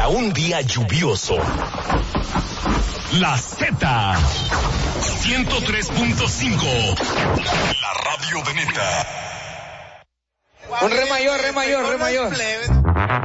para un día lluvioso. La Z 103.5, la radio de neta. Un re mayor.